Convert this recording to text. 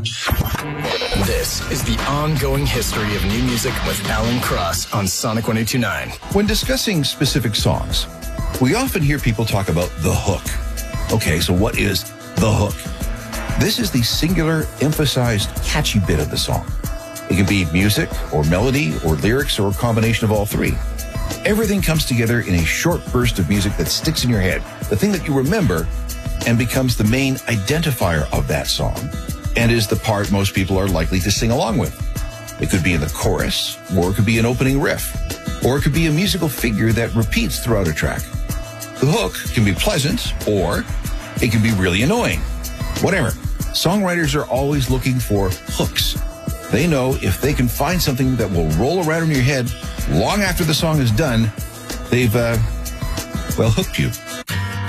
This is the ongoing history of new music with Alan Cross on Sonic 102.9. When discussing specific songs, we often hear people talk about the hook. Okay, so what is the hook? This is the singular, emphasized, catchy bit of the song. It can be music or melody or lyrics or a combination of all three. Everything comes together in a short burst of music that sticks in your head, the thing that you remember and becomes the main identifier of that song, and is the part most people are likely to sing along with. It could be in the chorus, or it could be an opening riff, or it could be a musical figure that repeats throughout a track. The hook can be pleasant, or it can be really annoying. Whatever. Songwriters are always looking for hooks. They know if they can find something that will roll around in your head long after the song is done, they've, hooked you.